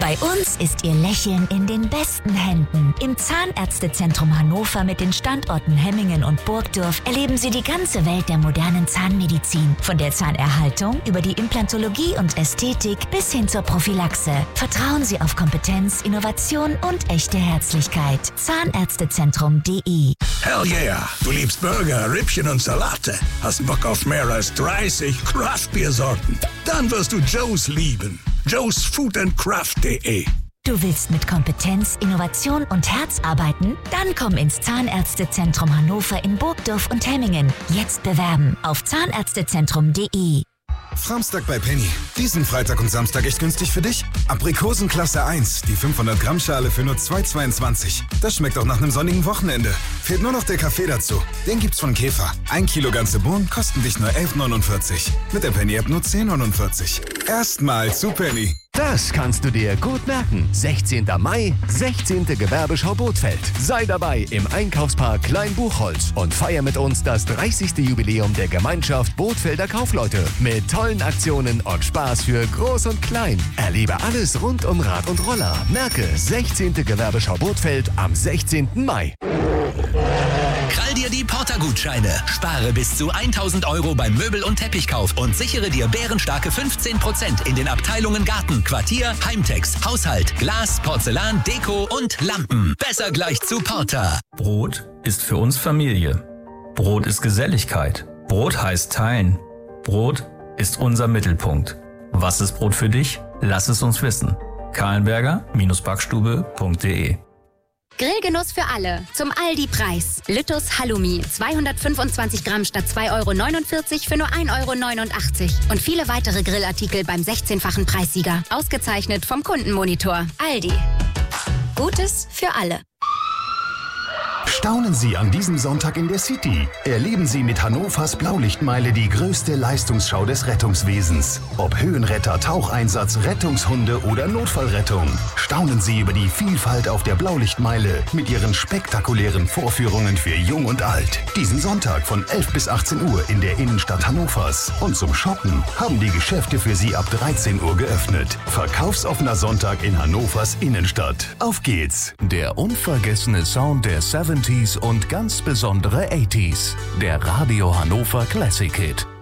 Bei uns ist Ihr Lächeln in den besten Händen. Im Zahnärztezentrum Hannover mit den Standorten Hemmingen und Burgdorf erleben Sie die ganze Welt der modernen Zahnmedizin. Von der Zahnerhaltung über die Implantologie und Ästhetik bis hin zur Prophylaxe. Vertrauen Sie auf Kompetenz, Innovation und echte Herzlichkeit. Zahnärztezentrum.de. Hell yeah, du liebst Burger, Rippchen und Salate. Hast Bock auf mehr als 30 Craft-Bier-Sorten? Dann wirst du Joe's lieben. Joe's Food & Craft.de. Du willst mit Kompetenz, Innovation und Herz arbeiten? Dann komm ins Zahnärztezentrum Hannover in Burgdorf und Hemmingen. Jetzt bewerben auf zahnärztezentrum.de. Samstag bei Penny. Diesen Freitag und Samstag echt günstig für dich? Aprikosen Klasse 1, die 500 Gramm Schale für nur 2,22. Das schmeckt auch nach einem sonnigen Wochenende. Fehlt nur noch der Kaffee dazu. Den gibt's von Käfer. 1 Kilo ganze Bohnen kosten dich nur 11,49. Mit der Penny-App nur 10,49. Erstmal zu Penny. Das kannst du dir gut merken. 16. Mai, 16. Gewerbeschau Bothfeld. Sei dabei im Einkaufspark Kleinbuchholz und feier mit uns das 30. Jubiläum der Gemeinschaft Bothfelder Kaufleute. Mit tollen Aktionen und Spaß für Groß und Klein. Erlebe alles rund um Rad und Roller. Merke, 16. Gewerbeschau Bothfeld am 16. Mai. Krall dir die Porter-Gutscheine. Spare bis zu 1.000 € beim Möbel- und Teppichkauf und sichere dir bärenstarke 15% in den Abteilungen Garten, Quartier, Heimtex, Haushalt, Glas, Porzellan, Deko und Lampen. Besser gleich zu Porter. Brot ist für uns Familie. Brot ist Geselligkeit. Brot heißt teilen. Brot ist unser Mittelpunkt. Was ist Brot für dich? Lass es uns wissen. Kahlenberger-Backstube.de. Grillgenuss für alle. Zum Aldi-Preis. Lüttus Halloumi. 225 Gramm statt 2,49 € für nur 1,89 €. Und viele weitere Grillartikel beim 16-fachen Preissieger. Ausgezeichnet vom Kundenmonitor. Aldi. Gutes für alle. Staunen Sie an diesem Sonntag in der City. Erleben Sie mit Hannovers Blaulichtmeile die größte Leistungsschau des Rettungswesens. Ob Höhenretter, Taucheinsatz, Rettungshunde oder Notfallrettung. Staunen Sie über die Vielfalt auf der Blaulichtmeile mit ihren spektakulären Vorführungen für Jung und Alt. Diesen Sonntag von 11 bis 18 Uhr in der Innenstadt Hannovers. Und zum Shoppen haben die Geschäfte für Sie ab 13 Uhr geöffnet. Verkaufsoffener Sonntag in Hannovers Innenstadt. Auf geht's! Der unvergessene Sound der 70s und ganz besondere 80s. Der Radio Hannover Classic Hit.